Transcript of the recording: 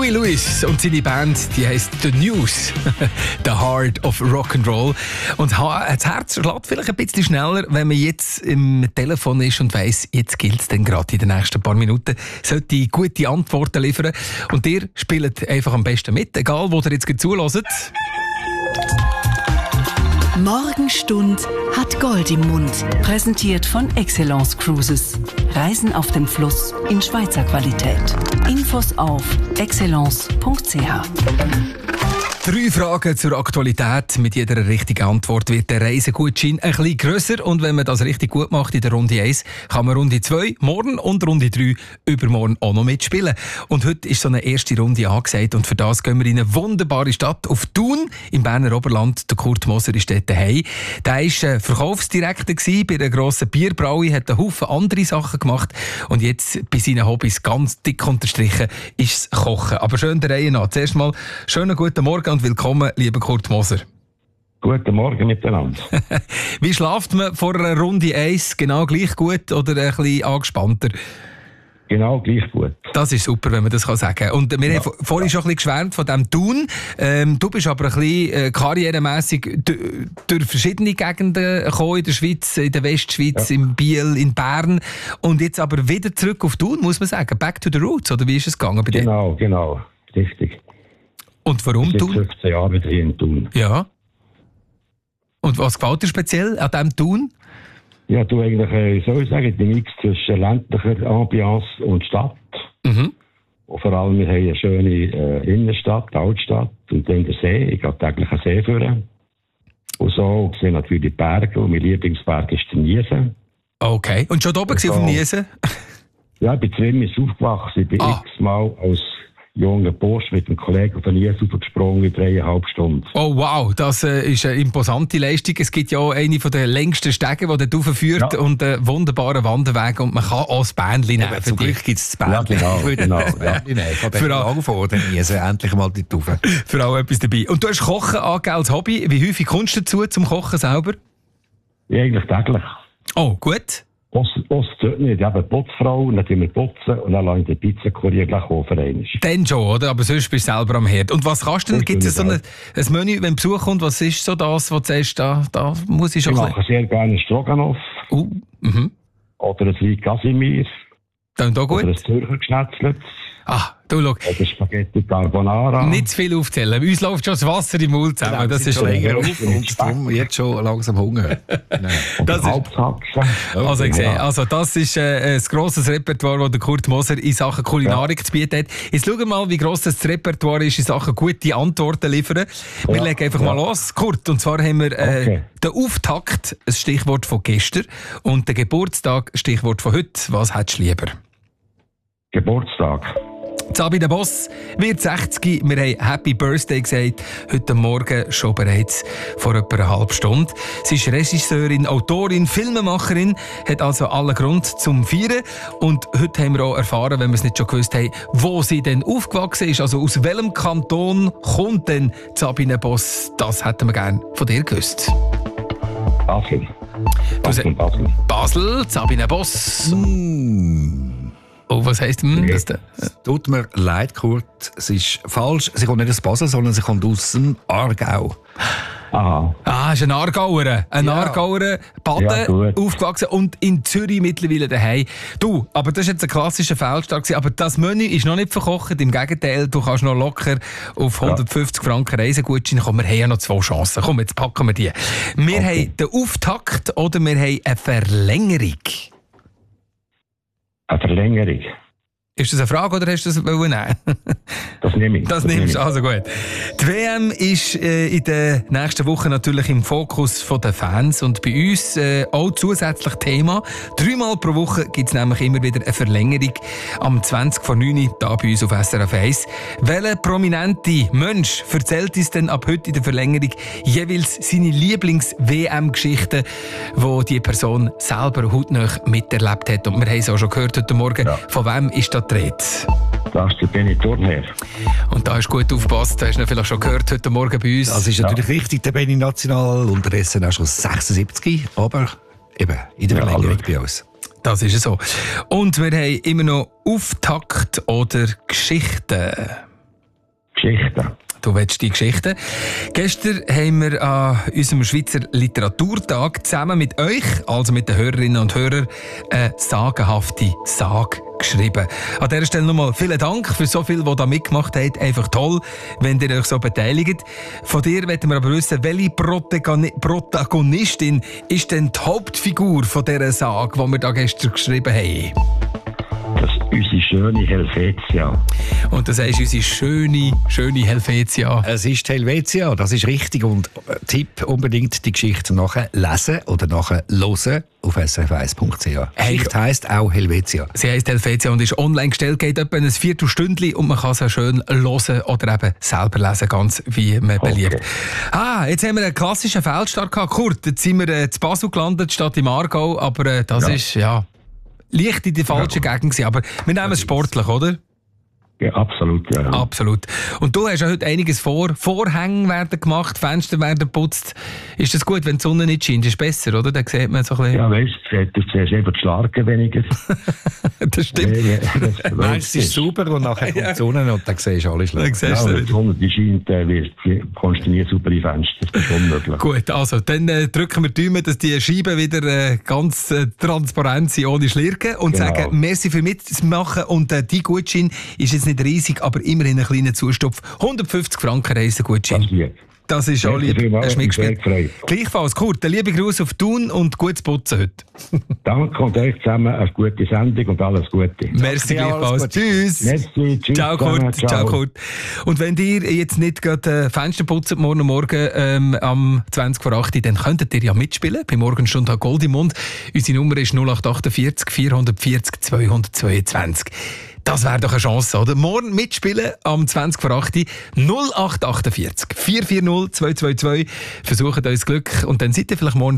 Huey Lewis und seine Band, die heisst The News, The Heart of Rock'n'Roll. Und das Herz schlägt vielleicht ein bisschen schneller, wenn man jetzt im Telefon ist und weiss, jetzt gilt es dann gerade in den nächsten paar Minuten, sollte gute Antworten liefern. Und ihr spielt einfach am besten mit, egal wo ihr jetzt zuhört. Morgenstund hat Gold im Mund. Präsentiert von Excellence Cruises. Reisen auf dem Fluss in Schweizer Qualität. Infos auf excellence.ch. 3 Fragen zur Aktualität. Mit jeder richtigen Antwort wird der Reisegutschein ein bisschen grösser. Und wenn man das richtig gut macht in der Runde 1, kann man Runde 2 morgen und Runde 3 übermorgen auch noch mitspielen. Und heute ist so eine erste Runde angesagt. Und für das gehen wir in eine wunderbare Stadt auf Thun im Berner Oberland. Der Kurt Moser ist dort daheim. Der war Verkaufsdirektor bei einer grossen Bierbraue, hat einen Haufen andere Sachen gemacht. Und jetzt bei seinen Hobbys ganz dick unterstrichen ist das Kochen. Aber schön der Reihe nach. Zuerst mal schönen guten Morgen und willkommen, lieber Kurt Moser. Guten Morgen miteinander. Wie schläft man vor einer Runde 1? Genau gleich gut oder ein bisschen angespannter? Genau gleich gut. Das ist super, wenn man das sagen kann. Und wir haben vorhin schon ein bisschen geschwärmt von diesem Thun. Du bist aber ein bisschen karrieremässig durch verschiedene Gegenden gekommen in der Schweiz, in der Westschweiz, in Biel, in Bern. Und jetzt aber wieder zurück auf Thun, muss man sagen. Back to the roots, oder wie ist es gegangen bei dir? Genau. Richtig. Und warum Thun? 15 Jahre wieder hier in Thun. Ja. Und was gefällt dir speziell an diesem Thun? Ja, du eigentlich, soll ich sagen, den Mix zwischen ländlicher Ambiance und Stadt. Mhm. Und vor allem, wir haben eine schöne Innenstadt, Altstadt und dann der See. Ich gehe täglich an See führen. Und so sehen natürlich die Berge. Und mein Lieblingsberg ist der Niesen. Okay. Und schon oben auf dem Niesen? Ja, ich bin zu Wimmis aufgewachsen. Ich bin x-mal als junger Bursch mit einem Kollegen auf den Niesen aufgesprungen in 3,5 Stunden. Oh wow, das ist eine imposante Leistung. Es gibt ja auch eine der längsten Stege, die dort raufführt und einen wunderbaren Wanderweg und man kann auch das Bändchen nehmen. Zum Glück gibt es das Bändchen. Genau. Ich bin lang vor der Niesen, endlich mal die Taufe. Für alle etwas dabei. Und du hast Kochen angegeben als Hobby. Wie häufig kommst du dazu zum Kochen selber? Ja, eigentlich täglich. Oh, gut. Nicht, aber Putzfrau, dann tun wir putzen und dann lassen wir den Pizzakurier gleich holen. Dann schon, oder? Aber sonst bist du selber am Herd. Und was kannst du denn? Gibt es so ein Menü, wenn Besuch kommt, was ist so das, was du sagst, da muss ich schon... Ich mache sehr gerne Stroganoff. Oder ein Wein Casimir. Dann da gut. Oder ein Zürcher Geschnetzlet. Du schau. Oder Spaghetti Carbonara. Nicht zu viel aufzählen. Uns läuft schon das Wasser im Mund zusammen. Das ist schon länger auf und darum jetzt schon langsam Hunger. Das also ich sehe, das ist ein grosses Repertoire, das der Kurt Moser in Sachen Kulinarik zu bieten hat. Jetzt schauen wir mal, wie gross das Repertoire ist in Sachen gute Antworten liefern. Wir legen einfach mal los, Kurt. Und zwar haben wir den Auftakt, ein Stichwort von gestern, und den Geburtstag, ein Stichwort von heute. Was hättest du lieber? Geburtstag. Sabine Boss wird 60. Wir haben Happy Birthday gesagt, heute Morgen schon bereits vor etwa einer halben Stunde. Sie ist Regisseurin, Autorin, Filmemacherin, hat also allen Grund zum Feiern. Und heute haben wir auch erfahren, wenn wir es nicht schon gewusst haben, wo sie denn aufgewachsen ist. Also aus welchem Kanton kommt denn Sabine Boss? Das hätten wir gerne von dir gewusst. Basel. Basel, Sabine Boss. Oh, was heisst das denn? Tut mir leid, Kurt. Es ist falsch. Sie kommt nicht aus Basel, sondern sie kommt aus dem Aargau. Ist ein Aargauer. Aargauer, Baden, aufgewachsen und in Zürich mittlerweile daheim. Du, aber das war jetzt ein klassischer Fehlstart. Aber das Menü ist noch nicht verkocht. Im Gegenteil, du kannst noch locker auf 150 Franken Reisegutschein kommen. Wir haben ja noch 2 Chancen. Komm, jetzt packen wir die. Wir haben den Auftakt oder wir haben eine Verlängerung. Eine Verlängerung. Ist das eine Frage oder hast du das nehmen? Das nehme ich. Das nimmst du, also gut. Die WM ist in der nächsten Woche natürlich im Fokus der Fans und bei uns auch zusätzlich Thema. 3-mal pro Woche gibt es nämlich immer wieder eine Verlängerung am 20:09 Uhr da bei uns auf SRF 1. Welcher prominente Mensch erzählt uns denn ab heute in der Verlängerung jeweils seine Lieblings-WM-Geschichten, die die Person selber hautnah miterlebt hat? Und wir haben es auch schon gehört heute Morgen. Ja. Von wem ist das dreht? Das ist der Benny Thurnherr. Und da hast du gut aufgepasst, hast du vielleicht schon gehört heute Morgen bei uns. Das ist natürlich richtig, der Benny National, unterdessen auch schon 76, aber eben in der Verlängerung bei uns. Das ist so. Und wir haben immer noch Auftakt oder Geschichten. Geschichten. Du willst die Geschichten. Gestern haben wir an unserem Schweizer Literaturtag zusammen mit euch, also mit den Hörerinnen und Hörern, eine sagenhafte Sage geschrieben. An dieser Stelle nochmal vielen Dank für so viel, die da mitgemacht haben. Einfach toll, wenn ihr euch so beteiligt. Von dir wollen wir aber wissen, welche Protagonistin ist denn die Hauptfigur von dieser Sage, die wir da gestern geschrieben haben? Das ist unsere schöne Helvetia. Und das heißt unsere schöne Helvetia. Es ist Helvetia, das ist richtig. Und Tipp, unbedingt die Geschichte nachher lesen oder nachher hören auf srf1.ch. Geschichte heisst auch Helvetia. Sie heisst Helvetia und ist online gestellt, geht etwa ein Viertelstündchen und man kann sie schön hören oder eben selber lesen, ganz wie man beliebt. Jetzt haben wir einen klassischen Feldstart gehabt. Kurt, jetzt sind wir zu Basel gelandet, statt im Aargau, aber das ist, leicht in die falsche Gegend gewesen. Aber wir nehmen es sportlich, oder? Ja, absolut, ja. Absolut. Und du hast ja heute einiges vor. Vorhänge werden gemacht, Fenster werden geputzt. Ist das gut, wenn die Sonne nicht scheint? Ist besser, oder? Dann sieht man so ein bisschen... Ja, weißt du siehst eben die Schlarken weniger. Das stimmt. Nein, es ist super und nachher kommt die Sonne und dann siehst du alles. Ja, wenn die Sonne scheint, kommst du nie super in die Fenster. Das ist unmöglich. Gut, also dann drücken wir die Daumen, dass die Scheiben wieder ganz transparent sind, ohne Schlirken. Und sagen, merci für Mitmachen. Und die Gutschein ist jetzt nicht riesig, aber immerhin ein kleiner Zustopf. 150 Franken Reisegutschein. Das ist auch lieb. Hast du mitgespielt? Gleichfalls, Kurt, der liebe Gruß auf Thun und gutes Putzen heute. Danke und euch zusammen eine gute Sendung und alles Gute. Merci gleichfalls. Tschüss. Merci, tschüss. Ciao, Kurt. Ciao, Kurt. Und wenn ihr jetzt nicht gerade Fenster putzt morgen am 20 vor 8, dann könntet ihr ja mitspielen. Bei Morgenstunde hat Gold im Mund. Unsere Nummer ist 0848 440 222. Das wäre doch eine Chance, oder? Morgen mitspielen am 20 vor 8 0848 440 222. Versucht euch das Glück und dann seid ihr vielleicht morgen